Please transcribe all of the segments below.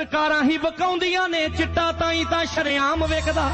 ਸਰਕਾਰਾਂ ਹੀ ਵਿਕਾਉਂਦੀਆਂ ਨੇ ਚਿੱਟਾ ਤਾਈ ਤਾਂ ਸ਼ਰੇਆਮ ਵਿਕਦਾ।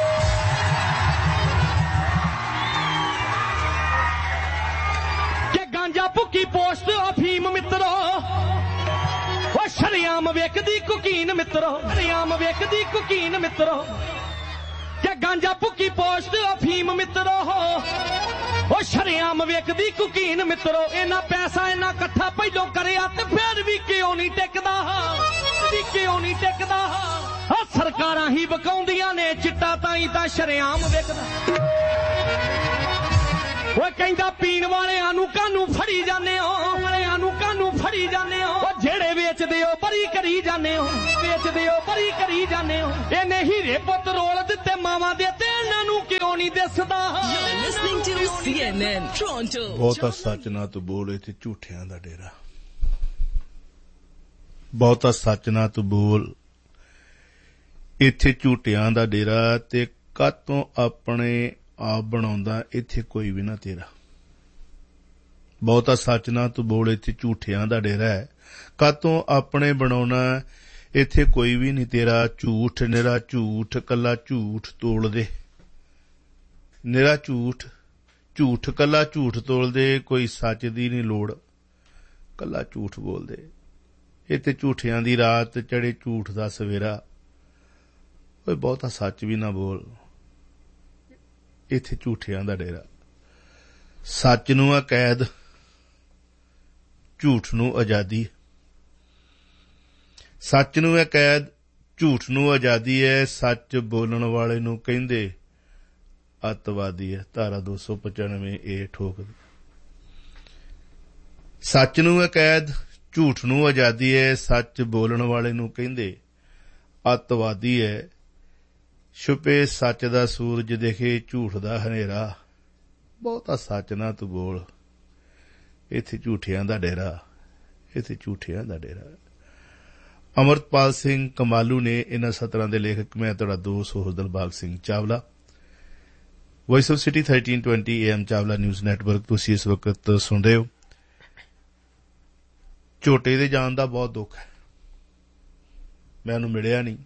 ਕਿ ਗਾਂਜਾ ਭੁੱਕੀ ਪੋਸਟ ਅਫੀਮ ਮਿੱਤਰੋ ਉਹ ਸ਼ਰੇਆਮ ਵੇਖਦੀ ਕੁਕੀਨ ਮਿੱਤਰੋ, ਸ਼ਰੇਆਮ ਵੇਖਦੀ ਕੁਕੀਨ ਮਿੱਤਰੋ। ਕਿ ਗਾਂਜਾ ਭੁੱਕੀ ਪੋਸਟ ਅਫੀਮ ਮਿੱਤਰੋ ਉਹ ਸ਼ਰੇਆਮ ਵੇਖਦੀ ਕੁਕੀਨ ਮਿੱਤਰੋ। ਇਹਨਾਂ ਪੈਸਾ ਇਹਨਾਂ ਇਕੱਠਾ ਪਹਿਲੋਂ ਕਰਿਆ ਤੇ ਫਿਰ ਵੀ ਕਿਉਂ ਨਹੀਂ ਟਿਕਦਾ, ਵੀ ਕਿਉਂ ਨਹੀਂ ਟਿਕਦਾ। ਆ ਸਰਕਾਰਾਂ ਹੀ ਵਿਕਾਉਂਦੀਆਂ ਨੇ ਚਿੱਟਾ ਤਾਈ ਤਾਂ ਸ਼ਰੇਆਮ ਵਿਕਦਾ। ਉਹ ਕਹਿੰਦਾ ਪੀਣ ਵਾਲਿਆਂ ਨੂੰ ਕਾਹਨੂੰ ਫੜੀ ਜਾਂਦੇ ਹੋ, ਵਾਲਿਆਂ ਨੂੰ ਕਾਹਨੂੰ ਫੜੀ ਜਾਂਦੇ ਹੋ। ਉਹ ਜਿਹੜੇ ਵੇਚਦੇ ਹੋ ਬਰੀ ਕਰੀ ਜਾਂਦੇ ਹੋ, ਵੇਚਦੇ ਹੋ ਬਰੀ ਕਰੀ ਜਾਂਦੇ ਹੋ। ਇਹਨੇ ਹੀਰੇ ਪੁੱਤ ਰੋਲ ਦਿੱਤੇ ਮਾਵਾਂ ਦੇ ਤੇ ਇਹਨਾਂ ਨੂੰ ਕਿਉਂ ਨਹੀਂ ਦਿਸਦਾ। ਬਹੁਤਾ ਸੱਚ ਨਾ ਤੂੰ ਬੋਲ, ਇੱਥੇ ਝੂਠਿਆਂ ਦਾ ਡੇਰਾ। ਬਹੁਤਾ ਸੱਚ ਨਾ ਤੂੰ ਬੋਲ, ਇੱਥੇ ਝੂਠਿਆਂ ਦਾ ਡੇਰਾ। ਤੇ ਕਾਤੋਂ ਆਪਣੇ ਆਪ ਬਣਾਉਂਦਾ, ਇੱਥੇ ਕੋਈ ਵੀ ਨਾ ਤੇਰਾ। ਬਹੁਤਾ ਸੱਚ ਨਾ ਤੂੰ ਬੋਲ, ਇੱਥੇ ਝੂਠਿਆਂ ਦਾ ਡੇਰਾ ਹੈ। ਕਾਤੋਂ ਆਪਣੇ ਬਣਾਉਣਾ, ਇੱਥੇ ਕੋਈ ਵੀ ਨਹੀਂ ਤੇਰਾ। ਝੂਠ ਨਿਰਾ ਝੂਠ, ਕੱਲਾ ਝੂਠ ਤੋਲਦੇ, ਨਿਰਾ ਝੂਠ, ਝੂਠ ਕੱਲਾ ਝੂਠ ਤੋਲਦੇ। ਕੋਈ ਸੱਚ ਦੀ ਨਹੀਂ ਲੋੜ, ਕੱਲਾ ਝੂਠ ਬੋਲਦੇ। ਇੱਥੇ ਝੂਠਿਆਂ ਦੀ ਰਾਤ, ਚੜੇ ਝੂਠ ਦਾ ਸਵੇਰਾ। ਓਏ ਬਹੁਤਾ ਸੱਚ ਵੀ ਨਾ ਬੋਲ, ਇੱਥੇ ਝੂਠਿਆਂ ਦਾ ਡੇਰਾ। ਸੱਚ ਨੂੰ ਆ ਕੈਦ, ਝੂਠ ਨੂੰ ਆਜ਼ਾਦੀ। ਸੱਚ ਨੂੰ ਹੈ ਕੈਦ, ਝੂਠ ਨੂੰ ਆਜ਼ਾਦੀ ਹੈ। ਸੱਚ ਬੋਲਣ ਵਾਲੇ ਨੂੰ ਕਹਿੰਦੇ ਅੱਤਵਾਦੀ ਹੈ। ਧਾਰਾ 295 ਏ ਠੋਕਦੀ। ਸੱਚ ਨੂੰ ਹੈ ਕੈਦ, ਝੂਠ ਨੂੰ ਆਜ਼ਾਦੀ ਹੈ। ਸੱਚ ਬੋਲਣ ਵਾਲੇ ਨੂੰ ਕਹਿੰਦੇ ਅੱਤਵਾਦੀ ਹੈ। ਛੁਪੇ ਸੱਚ ਦਾ ਸੂਰਜ ਦੇਖੇ ਝੂਠ ਦਾ ਹਨੇਰਾ। ਬਹੁਤਾ ਸੱਚ ਨਾ ਤੂੰ ਬੋਲ, ਇੱਥੇ ਝੂਠਿਆਂ ਦਾ ਡੇਰਾ, ਇੱਥੇ ਝੂਠਿਆਂ ਦਾ ਡੇਰਾ। ਅਮਰਤਪਾਲ ਸਿੰਘ ਕਮਾਲੂ ਨੇ ਇਹਨਾਂ ਸਤਰਾਂ ਦੇ ਲੇਖਕ। ਮੈਂ ਤੁਹਾਡਾ ਦੋਸਤ ਹੋਰ Dilbag Singh Chawla. Voice of city 1320 AM Chawla news network ਤੁਸੀਂ ਇਸ ਵਕਤ ਸੁਣ ਰਹੇ ਹੋ। ਝੋਟੇ ਦੇ ਜਾਣ ਦਾ ਬਹੁਤ ਦੁੱਖ ਹੈ। ਮੈਂ ਉਹਨੂੰ ਮਿਲਿਆ ਨਹੀਂ,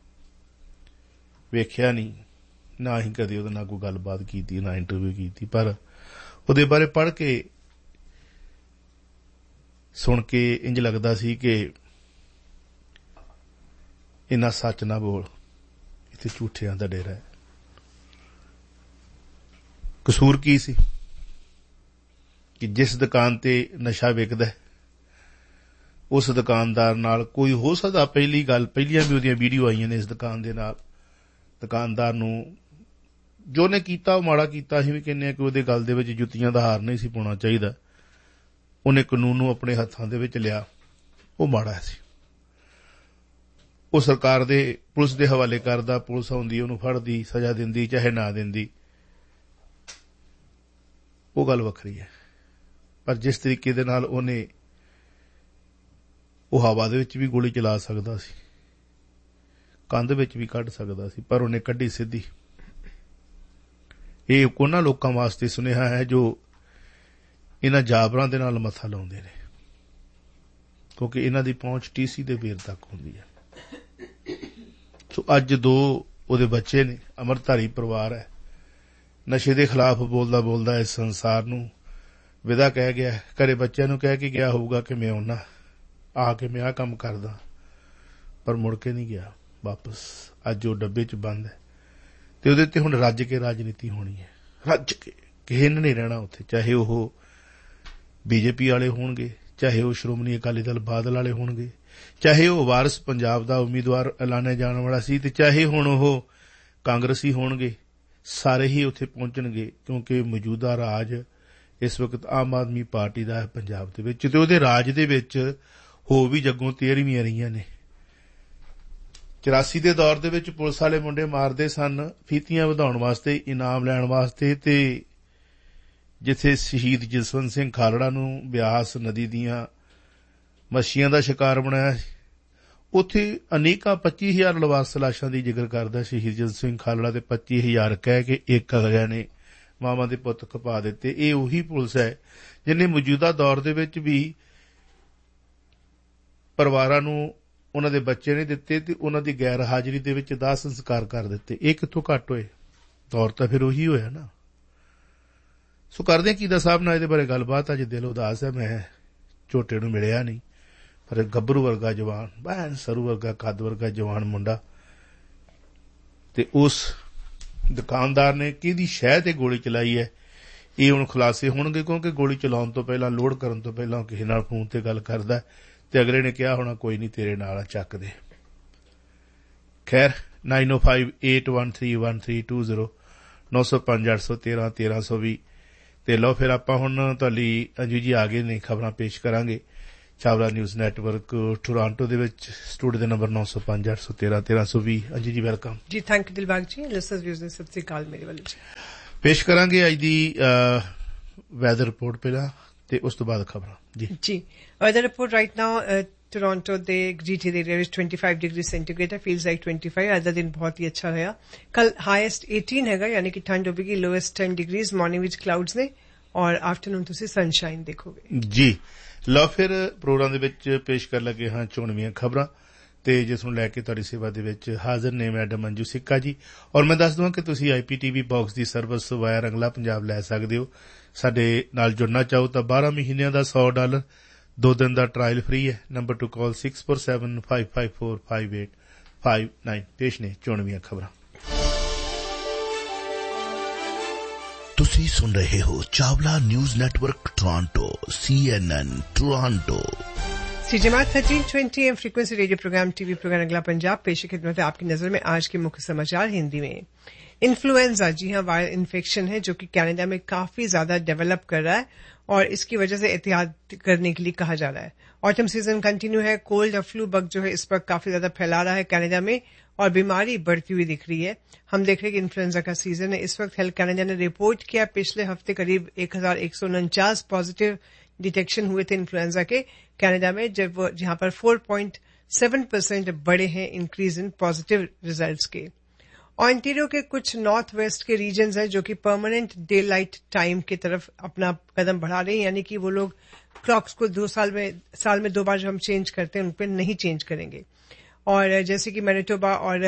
ਵੇਖਿਆ ਨਹੀਂ, ਨਾ ਹੀ ਕਦੇ ਉਹਦੇ ਨਾਲ ਕੋਈ ਗੱਲਬਾਤ ਕੀਤੀ, ਨਾ ਇੰਟਰਵਿਊ ਕੀਤੀ। ਪਰ ਉਹਦੇ ਬਾਰੇ ਪੜ੍ਹ ਕੇ, ਸੁਣ ਕੇ ਇੰਝ ਲੱਗਦਾ ਸੀ ਕਿ ਇੰਨਾ ਸੱਚ ਨਾ ਬੋਲ, ਇੱਥੇ ਝੂਠਿਆਂ ਦਾ ਡੇਰਾ ਹੈ। ਕਸੂਰ ਕੀ ਸੀ ਕਿ ਜਿਸ ਦੁਕਾਨ ਤੇ ਨਸ਼ਾ ਵਿਕਦਾ ਉਸ ਦੁਕਾਨਦਾਰ ਨਾਲ ਕੋਈ ਹੋ ਸਕਦਾ, ਪਹਿਲੀ ਗੱਲ, ਪਹਿਲੀਆਂ ਵੀ ਉਹਦੀਆਂ ਵੀਡੀਓ ਆਈਆਂ ਨੇ ਇਸ ਦੁਕਾਨ ਦੇ ਨਾਲ। ਦੁਕਾਨਦਾਰ ਨੂੰ ਜੋ ਨੇ ਕੀਤਾ ਉਹ ਮਾੜਾ ਕੀਤਾ। ਅਸੀਂ ਵੀ ਕਹਿੰਦੇ ਹਾਂ ਕਿ ਉਹਦੇ ਗਲ ਦੇ ਵਿੱਚ ਜੁੱਤੀਆਂ ਦਾ ਹਾਰ ਨਹੀਂ ਸੀ ਪਾਉਣਾ ਚਾਹੀਦਾ। ਉਹਨੇ ਕਾਨੂੰਨ ਨੂੰ ਆਪਣੇ ਹੱਥਾਂ ਦੇ ਵਿੱਚ ਲਿਆ, ਉਹ ਮਾੜਾ ਸੀ। ਉਹ ਸਰਕਾਰ ਦੇ, ਪੁਲਿਸ ਦੇ ਹਵਾਲੇ ਕਰਦਾ। ਪੁਲਿਸ ਆਉਂਦੀ, ਉਹਨੂੰ ਫੜਦੀ, ਸਜ਼ਾ ਦਿੰਦੀ, ਚਾਹੇ ਨਾ ਦਿੰਦੀ, ਉਹ ਗੱਲ ਵੱਖਰੀ ਹੈ। ਪਰ ਜਿਸ ਤਰੀਕੇ ਦੇ ਨਾਲ ਉਹਨੇ, ਉਹ ਹਵਾ ਦੇ ਵਿੱਚ ਵੀ ਗੋਲੀ ਚਲਾ ਸਕਦਾ ਸੀ, ਕੰਧ ਵਿੱਚ ਵੀ ਕੱਢ ਸਕਦਾ ਸੀ, ਪਰ ਉਹਨੇ ਕੱਢੀ ਸਿੱਧੀ। ਇਹ ਉਹਨਾਂ ਲੋਕਾਂ ਵਾਸਤੇ ਸੁਨੇਹਾ ਹੈ ਜੋ ਇਹਨਾਂ ਜਾਬਰਾਂ ਦੇ ਨਾਲ ਮੱਥਾ ਲਾਉਂਦੇ ਨੇ, ਕਿਉਂਕਿ ਇਹਨਾਂ ਦੀ ਪਹੁੰਚ TC ਦੇ ਵੇਰ ਤੱਕ ਹੁੰਦੀ ਹੈ। ਸੋ ਅੱਜ 2 ਉਹਦੇ ਬੱਚੇ ਨੇ, ਅਮਰਧਾਰੀ ਪਰਿਵਾਰ ਹੈ। ਨਸ਼ੇ ਦੇ ਖਿਲਾਫ ਬੋਲਦਾ ਬੋਲਦਾ ਇਸ ਸੰਸਾਰ ਨੂੰ ਵਿਦਾ ਕਹਿ ਗਿਆ। ਘਰੇ ਬੱਚਿਆਂ ਨੂੰ ਕਹਿ ਕੇ ਗਿਆ ਹੋਊਗਾ ਕਿ ਮੈਂ ਆਉਣਾ, ਆ ਕੇ ਮੈਂ ਆਹ ਕੰਮ ਕਰਦਾ, ਪਰ ਮੁੜ ਕੇ ਨਹੀਂ ਗਿਆ ਵਾਪਸ। ਅੱਜ ਉਹ ਡੱਬੇ 'ਚ ਬੰਦ ਹੈ ਤੇ ਉਹਦੇ ਤੇ ਹੁਣ ਰੱਜ ਕੇ ਰਾਜਨੀਤੀ ਹੋਣੀ ਹੈ। ਰੱਜ ਕੇ ਕਿਸੇ ਨੇ ਨਹੀਂ ਰਹਿਣਾ ਉੱਥੇ, ਚਾਹੇ ਉਹ BJP ਵਾਲੇ ਹੋਣਗੇ, ਚਾਹੇ ਉਹ ਸ਼੍ਰੋਮਣੀ ਅਕਾਲੀ ਦਲ ਬਾਦਲ ਵਾਲੇ ਹੋਣਗੇ, ਚਾਹੇ ਉਹ ਵਾਰਿਸ ਪੰਜਾਬ ਦਾ ਉਮੀਦਵਾਰ ਐਲਾਨਿਆ ਜਾਣ ਵਾਲਾ ਸੀ, ਤੇ ਚਾਹੇ ਹੁਣ ਉਹ ਕਾਂਗਰਸੀ ਹੋਣਗੇ। ਸਾਰੇ ਹੀ ਉੱਥੇ ਪਹੁੰਚਣਗੇ ਕਿਉਂਕਿ ਮੌਜੂਦਾ ਰਾਜ ਇਸ ਵਕਤ ਆਮ ਆਦਮੀ ਪਾਰਟੀ ਦਾ ਹੈ ਪੰਜਾਬ ਦੇ ਵਿੱਚ। ਤੇ ਉਹਦੇ ਰਾਜ ਦੇ ਵਿੱਚ ਹੋ ਵੀ ਜੱਗੋਂ 13ਵੀਆਂ ਰਹੀਆਂ ਨੇ। 84 ਦੇ ਦੌਰ ਦੇ ਵਿੱਚ ਪੁਲਿਸ ਵਾਲੇ ਮੁੰਡੇ ਮਾਰਦੇ ਸਨ ਫੀਤੀਆਂ ਵਧਾਉਣ ਵਾਸਤੇ, ਇਨਾਮ ਲੈਣ ਵਾਸਤੇ। ਤੇ ਜਿੱਥੇ ਸ਼ਹੀਦ ਜਸਵੰਤ ਸਿੰਘ ਖਾਲੜਾ ਨੂੰ ਬਿਆਸ ਨਦੀ ਦੀਆਂ ਮੱਛੀਆਂ ਦਾ ਸ਼ਿਕਾਰ ਬਣਾਇਆ, ਉੱਥੇ ਅਨੇਕਾਂ 25,000 ਲਵਾਰਸ ਲਾਸ਼ਾਂ ਦੀ ਜ਼ਿਕਰ ਕਰਦਾ ਸ਼ਹੀਦ ਜਸਵੰਤ ਸਿੰਘ ਖਾਲੜਾ, ਤੇ 25,000 ਕਹਿ ਕੇ ਇੱਕ ਅਗਲਿਆਂ ਨੇ ਮਾਵਾਂ ਦੇ ਪੁੱਤ ਖਪਾ ਦਿੱਤੇ। ਇਹ ਉਹੀ ਪੁਲਿਸ ਹੈ ਜਿਹਨੇ ਮੌਜੂਦਾ ਦੌਰ ਦੇ ਵਿੱਚ ਵੀ ਪਰਿਵਾਰਾਂ ਨੂੰ ਉਹਨਾਂ ਦੇ ਬੱਚੇ ਨੇ ਦਿੱਤੇ ਤੇ ਉਹਨਾਂ ਦੀ ਗੈਰ ਹਾਜ਼ਰੀ ਦੇ ਵਿੱਚ ਦਾਹ ਸੰਸਕਾਰ ਕਰ ਦਿੱਤੇ। ਇਹ ਕਿੱਥੋਂ ਘੱਟ ਹੋਏ? ਤੌਰ ਤਾਂ ਫਿਰ ਉਹੀ ਹੋਇਆ ਨਾ। ਸੋ ਕਰਦੇ ਕੀਦਾ ਸਾਹਿਬ ਨਾਲ ਇਹਦੇ ਬਾਰੇ ਗੱਲਬਾਤ। ਅੱਜ ਦਿਲ ਉਦਾਸ ਹੈ। ਮੈਂ ਝੋਟੇ ਨੂੰ ਮਿਲਿਆ ਨਹੀਂ, ਪਰ ਗੱਭਰੂ ਵਰਗਾ ਜਵਾਨ, ਬੈਨ ਸਰੂ ਵਰਗਾ ਕੱਦ ਵਰਗਾ ਜਵਾਨ ਮੁੰਡਾ, ਤੇ ਉਸ ਦੁਕਾਨਦਾਰ ਨੇ ਕਿਹਦੀ ਸ਼ਹਿ ਤੇ ਗੋਲੀ ਚਲਾਈ ਹੈ ਇਹ ਹੁਣ ਖੁਲਾਸੇ ਹੋਣਗੇ, ਕਿਉਂਕਿ ਗੋਲੀ ਚਲਾਉਣ ਤੋਂ ਪਹਿਲਾਂ, ਲੋਡ ਕਰਨ ਤੋਂ ਪਹਿਲਾਂ ਕਿਸੇ ਨਾਲ ਫੋਨ ਤੇ ਗੱਲ ਕਰਦਾ ਤੇ ਅਗਲੇ ਨੇ ਕਿਹਾ ਹੋਣਾ ਕੋਈ ਨਹੀਂ ਤੇਰੇ ਨਾਲ ਚੱਕ ਦੇ। ਖੈਰ 9058131320 905-813-1320 ਤੇ ਲਓ ਫਿਰ ਆਪਾਂ ਹੁਣ ਤੁਹਾਡੀ ਅੰਜੂ ਜੀ ਆ ਗਏ ਨੇ, ਖਬਰਾਂ ਪੇਸ਼ ਕਰਾਂਗੇ ਚਾਵਲਾ ਨਿਊਜ਼ ਨੈਟਵਰਕ ਟੋਰਾਂਟੋ ਦੇ ਵਿੱਚ। ਸਟੂਡੀਓ ਦੇ ਨੰਬਰ 905-813-1320। ਅੰਜੂ ਜੀ ਵੈਲਕਮ ਜੀ। ਥੈਂਕ ਯੂ ਦਿਲਬਾਗ ਜੀ। ਲਿਸਨਰਸ ਵਿਊਜ਼ ਦੇ ਸਤਿ ਸ੍ਰੀ ਅਕਾਲ ਮੇਰੇ ਵੱਲੋਂ ਜੀ। ਪੇਸ਼ ਕਰਾਂਗੇ ਅੱਜ ਦੀ ਵੈਦਰ ਰਿਪੋਰਟ ਪਹਿਲਾਂ ਤੇ ਉਸ ਤੋਂ ਬਾਅਦ ਖਬਰਾਂ ਜੀ। Weather report right now Toronto ਦੇ जीटी ਦੇ ਏਰੀਆ ਵਿੱਚ 25 ਡਿਗਰੀ ਸੈਂਟੀਗ੍ਰੇਡ ਹੈ। Feels like 25। ਅੱਜ ਦਾ ਦਿਨ ਬਹੁਤ ਹੀ ਅੱਛਾ ਰਿਹਾ। ਕੱਲ ਹਾਈਐਸਟ 18 ਹੈਗਾ, ਯਾਨੀ ਕਿ ਠੰਡ ਹੋਵੇਗੀ। Lowest 10 degrees. ਮਾਰਨਿੰਗ ਵਿੱਚ ਕਲਾਉਡਸ ਨੇ ਔਰ ਆਫਟਰਨੂਨ ਤੁਸੀਂ ਸਨਸ਼ਾਈਨ ਦੇਖੋਗੇ ਜੀ। ਲਓ ਫਿਰ ਪ੍ਰੋਗਰਾਮ ਦੇ ਵਿੱਚ ਪੇਸ਼ ਕਰਨ ਲੱਗੇ ਹਾਂ ਚੋਣਵੀਆਂ ਖਬਰਾਂ, ਤੇ ਜਿਸ ਨੂੰ ਲੈ ਕੇ ਤੁਹਾਡੀ ਸੇਵਾ ਦੇ ਵਿੱਚ ਹਾਜ਼ਰ ਨੇ ਮੈਡਮ ਅੰਜੂ ਸਿੱਕਾ ਜੀ। ਔਰ ਮੈਂ ਦੱਸ ਦਵਾਂ ਕਿ ਤੁਸੀਂ IPTV ਬਾਕਸ ਦੀ ਸਰਵਿਸ ਵਾਇਆ ਰੰਗਲਾ ਪੰਜਾਬ ਲੈ ਸਕਦੇ ਹੋ। ਸਾਡੇ ਨਾਲ ਜੁੜਨਾ ਚਾਹੋ ਤਾਂ 12 ਮਹੀਨਿਆਂ ਦਾ $100, 2 ਦਿਨ ਦਾ ਟਰਾਇਲ ਫ੍ਰੀ ਹੈ। ਨੰਬਰ ਟੂ ਕਾਲ 6475545859। ਪੇਸ਼ ਨੇ ਚੋਣਵੀਆਂ ਖਬਰਾਂ। ਤੁਸੀਂ ਸੁਣ ਰਹੇ ਹੋ Chawla news network Toronto, CNN Toronto. सीजमात 1320 AM frequency radio programme TV programme अगला पंजाब पेश खिदमत है आपकी नजर में। आज के मुख्य समाचार हिंदी में। इन्फ्लुएंजा, जी हां, वायरल इन्फेक्शन है जो कि कनाडा में काफी ज्यादा डेवलप कर रहा है और इसकी वजह से एहतियात करने के लिए कहा जा रहा है। ऑटम सीजन कंटिन्यू है। कोल्ड और फ्लू बग जो है इस पर काफी ज्यादा फैला रहा है कनाडा में और बीमारी बढ़ती हुई दिख रही है। हम देख रहे हैं कि इन्फ्लुएंजा का सीजन है इस वक्त। हेल्थ कनाडा ने रिपोर्ट किया पिछले हफ्ते करीब 1149 पॉजिटिव डिटेक्शन हुए थे इन्फ्लुएंजा के कनाडा में, जहां पर 4.7% बड़े हैं इंक्रीज इन पॉजिटिव रिजल्ट्स के। ऑन्टेरियो के कुछ नॉर्थ वेस्ट के रीजन्स हैं जो कि परमानेंट डे लाइट टाइम की तरफ अपना कदम बढ़ा रहे हैं, यानी कि वो लोग क्लॉक्स को 2 साल में 2 बार जो हम चेंज करते हैं उन पर नहीं चेंज करेंगे। और जैसे कि मैनिटोबा और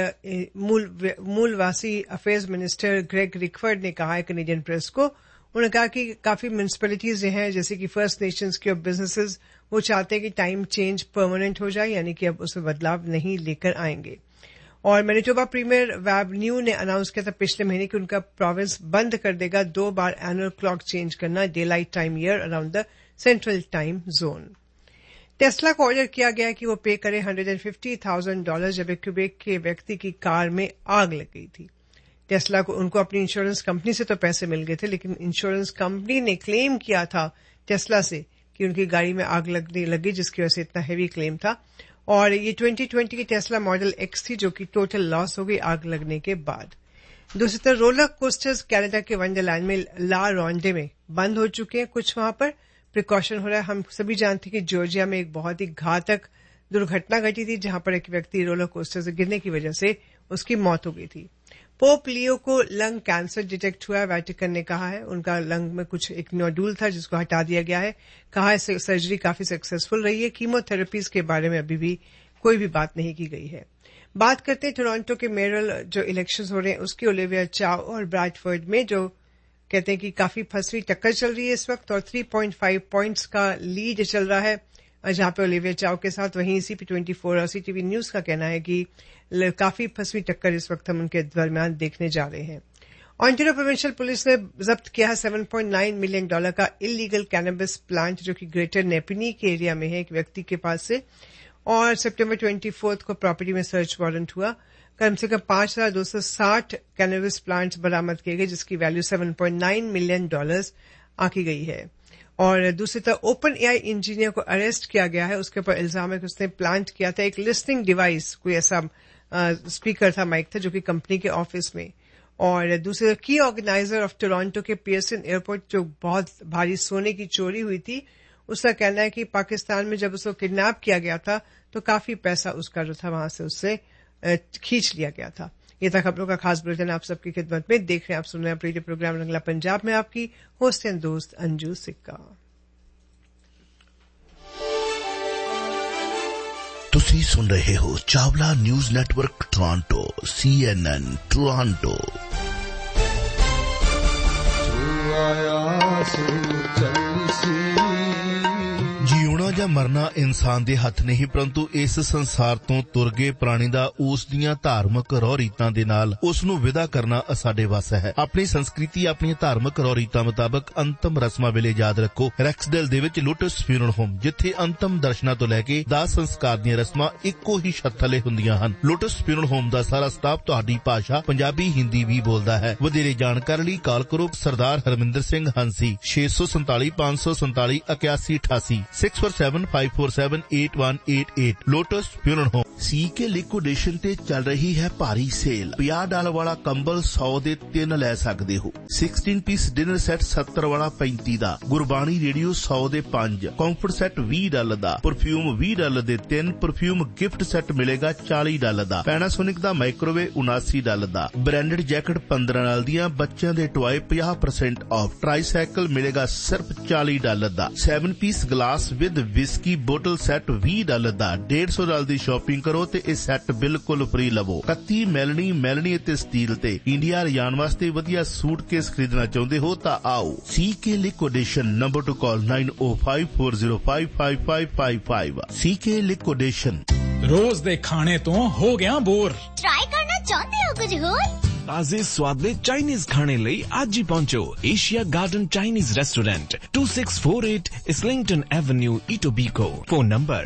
मूलवासी अफेयर्स मिनिस्टर ग्रेग रिकफर्ड ने कहा है कनेडियन प्रेस को, उन्होंने कहा कि काफी म्यूनिसिपैलिटीज हैं जैसे कि फर्स्ट नेशंस के और बिजनेसेस, वो चाहते हैं कि टाइम चेंज परमानेंट हो जाए, यानी कि अब उसमें बदलाव नहीं लेकर आएंगे। और मैनिटोबा प्रीमियर वैब न्यू ने अनाउंस किया था पिछले महीने कि उनका प्रोविंस बंद कर देगा 2 बार एनुअल क्लॉक चेंज करना day light time year around the central time zone. Tesla को ऑर्डर किया गया है कि वो पे करे $150,000 जब एक क्यूबेक के व्यक्ति की कार में आग लग गई थी। टेस्ला को उनको अपनी इंश्योरेंस कंपनी से तो पैसे मिल गए थे, लेकिन इंश्योरेंस कंपनी ने क्लेम किया था टेस्ला से कि उनकी गाड़ी में आग लगने लगी, जिसकी वजह से इतना हैवी क्लेम था। और ये 2020 की टेस्ला मॉडल X थी जो कि टोटल लॉस हो गई आग लगने के बाद। दूसरी तरफ रोलर कोस्टर्स कनाडा के वंडरलैंड में ला रोंडे में बंद हो चुके हैं। कुछ वहां पर प्रिकॉशन हो रहा है। हम सभी जानते हैं कि जॉर्जिया में एक बहुत ही घातक दुर्घटना घटी थी जहां पर एक व्यक्ति रोलर कोस्टर से गिरने की वजह से उसकी मौत हो गई थी। पोप लियो को लंग कैंसर डिटेक्ट हुआ है। वेटिकन ने कहा है उनका लंग में कुछ एक नोड्यूल था जिसको हटा दिया गया है। कहा है सर्जरी काफी सक्सेसफुल रही है। कीमोथेरेपीज के बारे में अभी भी कोई भी बात नहीं की गई है। बात करते हैं टोरंटो के मेयरल जो इलेक्शंस हो रहे हैं उसकी। ओलिविया चाव और ब्रैडफोर्ड में जो कहते हैं कि काफी फंसवी टक्कर चल रही है इस वक्त और 3.5 पॉइंट्स का लीड चल रहा है जहां पे ओलिविया चाव के साथ। वहीं CP24 और CTV न्यूज का कहना है कि काफी फंसवी टक्कर इस वक्त हम उनके दरमियान देखने जा रहे हैं। ऑन्टेरियो प्रोविंशियल पुलिस ने जब्त किया है $7.9 मिलियन का इलीगल कैनबिस प्लांट जो कि ग्रेटर नेपिनी के एरिया में है एक व्यक्ति के पास से। और सितंबर 24 को प्रॉपर्टी में सर्च वारंट हुआ। कम से कम 5,260 कैनबिस प्लांट्स बरामद किए गए जिसकी वैल्यू $7.9 मिलियन आंकी गई है। और दूसरी तरफ ओपन AI इंजीनियर को अरेस्ट किया गया है। उसके ऊपर इल्जाम है कि उसने प्लांट किया था एक लिस्निंग डिवाइस, कोई ऐसा स्पीकर था, माइक था जो कि कंपनी के ऑफिस में। और दूसरे की ऑर्गेनाइजर ऑफ टोरंटो के पियर्सन एयरपोर्ट जो बहुत भारी सोने की चोरी हुई थी, उसका कहना है कि पाकिस्तान में जब उसको किडनैप किया गया था तो काफी पैसा उसका जो था वहां से उससे खींच लिया गया था। ये था खबरों का खास बुलेटिन आप सबकी खिदमत में। देख रहे हैं आप सुन रहे हैं रेडियो प्रोग्राम रंगला पंजाब में आपकी होस्ट एंड दोस्त अंजू सिक्का। ਤੁਸੀਂ ਸੁਣ ਰਹੇ ਹੋ Chawla news network Toronto CNN Toronto. ਜਿਉਣਾ ਜਾਂ ਮਰਨਾ ਇਨਸਾਨ ਦੇ ਹੱਥ ਨਹੀਂ, ਪਰੰਤੂ ਇਸ ਸੰਸਾਰ ਤੋਂ ਤੁਰ ਗਏ ਪ੍ਰਾਣੀ ਦਾ ਉਸ ਦੀਆਂ ਧਾਰਮਿਕ ਰਹੁ ਰੀਤਾਂ ਦੇ ਨਾਲ ਉਸ ਨੂੰ ਵਿਦਾ ਕਰਨਾ ਸਾਡੇ ਵੱਸ ਹੈ। ਆਪਣੀ ਸੰਸਕ੍ਰਿਤੀ, ਆਪਣੀਆਂ ਧਾਰਮਿਕ ਰਹੁ ਰੀਤਾਂ ਮੁਤਾਬਕ ਅੰਤਮ ਰਸਮਾਂ ਵੇਲੇ ਯਾਦ ਰੱਖੋ ਰੈਕਸਡੇਲ ਦੇ ਵਿੱਚ ਲੋਟਸ ਫਿਊਨਰਲ ਹੋਮ, ਜਿੱਥੇ ਅੰਤਮ ਦਰਸ਼ਨਾਂ ਤੋਂ ਲੈ ਕੇ ਦਾਹ ਸੰਸਕਾਰ ਦੀਆਂ ਰਸਮਾਂ ਇੱਕੋ ਹੀ ਛੱਤ ਥੱਲੇ ਹੁੰਦੀਆਂ ਹਨ। ਲੋਟਸ ਫਿਊਨਰਲ ਹੋਮ ਦਾ ਸਾਰਾ ਸਟਾਫ ਤੁਹਾਡੀ ਭਾਸ਼ਾ ਪੰਜਾਬੀ, ਹਿੰਦੀ ਵੀ ਬੋਲਦਾ ਹੈ। ਵਧੇਰੇ ਜਾਣਕਾਰੀ ਲਈ ਕਾਲ ਕਰੋ ਸਰਦਾਰ Harminder Singh ਹੰਸੀ 647 547 8188 6475478188 lotus funeral home. ਸੀਕੇ ਲਿਕੁਇਡੇਸ਼ਨ ਤੇ ਚੱਲ ਰਹੀ ਹੈ ਭਾਰੀ ਸੇਲ। $50 ਵਾਲਾ ਕੰਬਲ 100 ਦੇ 3 ਲੈ ਸਕਦੇ ਹੋ। 16 ਪੀਸ ਡਿਨਰ ਸੈੱਟ 70 ਵਾਲਾ 35 ਦਾ। ਗੁਰਬਾਣੀ ਰੇਡੀਓ 100 ਦੇ 5। ਕੰਫਰਟ ਸੈੱਟ $20 ਦਾ। ਪਰਫਿਊਮ $20 ਦੇ 3। ਪਰਫਿਊਮ ਗਿਫਟ ਸੈੱਟ ਮਿਲੇਗਾ $40 ਦਾ। ਪੈਨਾਸੋਨਿਕ ਦਾ ਮਾਈਕ੍ਰੋਵੇਵ $79 ਦਾ। ਬ੍ਰਾਂਡਡ ਜੈਕਟ $15 ਦੀਆਂ। ਬੱਚਿਆਂ ਦੇ ਟੁਆਏ 50% ਆਫ। ਟ੍ਰਾਈਸਾਈਕਲ ਮਿਲੇਗਾ ਸਿਰਫ $40 ਦਾ। 7 piece glass with whisky bottle set $20 the. $150 the shopping ਕਰੋ ਤੇ ਇਹ ਸੈੱਟ ਬਿਲਕੁਲ ਫ੍ਰੀ ਲਵੋ। 31 ਮੈਲਨੀ ਅਤੇ ਸਟੀਲ ਤੇ ਇੰਡੀਆ ਲਿਜਾਣ ਵਾਸਤੇ ਵਧੀਆ ਸੂਟਕੇਸ ਖਰੀਦਣਾ ਚਾਹੁੰਦੇ ਹੋ ਤਾਂ ਆਓ ਸੀਕੇ ਲਿਕੁਇਡੇਸ਼ਨ। ਨੰਬਰ ਟੂ ਕਾਲ 9054055555 ਸੀਕੇ ਲਿਕੁਇਡੇਸ਼ਨ। ਰੋਜ਼ ਦੇ ਖਾਣੇ ਤੋਂ ਹੋ ਗਿਆ ਬੋਰ। ਟਰਾਈ ਕਰਨਾ ਚਾਹੁੰਦੇ ਹੋ ਕੁਝ ਹੋਰ? ਤਾਜ਼ੇ ਸਵਾਦਲੇ ਚਾਈਨੀਜ਼ ਖਾਣੇ ਲਈ ਅੱਜ ਹੀ ਪਹੁੰਚੋ Asia garden Chinese restaurant 2648 ਇਸਲਿੰਗਟਨ avenue Etobicoke. Phone number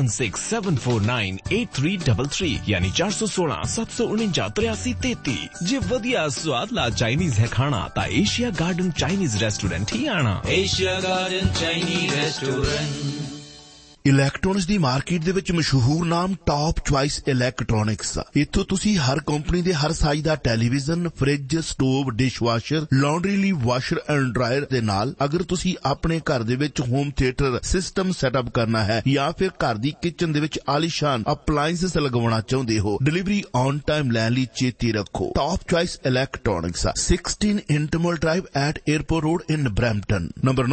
4167498333 ਯਾਨੀ 416-749-8333। ਜੇ ਵਧੀਆ ਸਵਾਦਲਾ ਚਾਈਨੀਜ਼ ਹੈ ਖਾਣਾ ਤਾਂ ਏਸ਼ੀਆ ਗਾਰਡਨ ਚਾਈਨੀਜ਼ ਰੈਸਟੋਰੈਂਟ ਹੀ ਆਣਾ। Asia garden Chinese restaurant. Electronics ਦੀ ਮਾਰਕੀਟ ਦੇ ਵਿੱਚ ਮਸ਼ਹੂਰ ਨਾਮ ਟਾਪ ਚੁਆਇਸ ਇਲੈਕਟ੍ਰੋਨਿਕਸ। ਇੱਥੋਂ ਤੁਸੀਂ ਹਰ ਕੰਪਨੀ ਦੇ ਹਰ ਸਾਈਜ਼ ਦਾ television, fridge, stove, dishwasher, laundry ਲਈ ਵਾਸ਼ਰ ਐਂਡ ਡਰਾਇਰ ਦੇ ਨਾਲ ਅਗਰ ਤੁਸੀਂ ਆਪਣੇ ਘਰ ਦੇ ਵਿੱਚ ਹੋਮ ਥੀਏਟਰ ਸਿਸਟਮ ਸੈਟਅਪ ਕਰਨਾ ਹੈ ਜਾਂ ਫਿਰ ਘਰ ਦੀ ਕਿਚਨ ਦੇ ਵਿੱਚ ਆਲੀਸ਼ਾਨ ਅਪਲਾਇੰਸਸ ਲਗਵਾਉਣਾ ਚਾਹੁੰਦੇ ਹੋ, ਡਿਲੀਵਰੀ ਔਨ ਟਾਈਮ ਲੈਣ ਲਈ ਚੇਤੇ ਰੱਖੋ top choice electronics 16 ਇੰਟਰਮਲ drive at airport road in Brampton. Number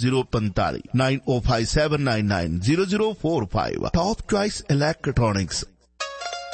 905-799-0045 9057990045 Top Choice Electronics।